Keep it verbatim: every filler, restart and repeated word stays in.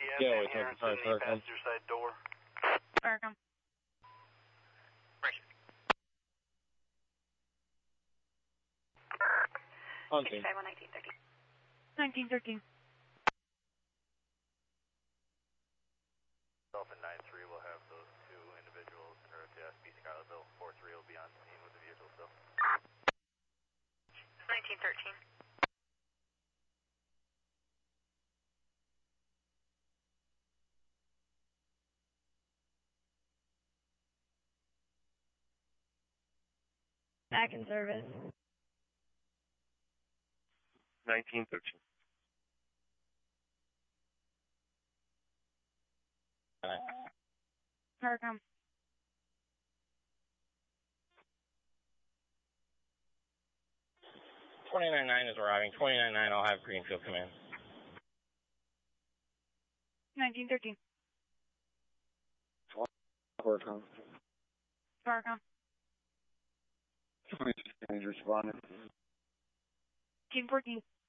M Yeah, in wait, here. sorry, It's sorry, in the sorry, sorry. passenger side door. Arkham. Hunting. sixty-five, one, nineteen thirteen. nineteen thirteen. Dolphin nine three will have those two individuals in R T S B Schuylerville. four three will be on scene with the vehicle still. nineteen thirteen. Back in service. nineteen thirteen. Arkham. twenty-nine nine is arriving. twenty-nine nine, I'll have Greenfield come in. nineteen thirteen. Arkham. Arkham. twenty-six responding. nineteen fourteen.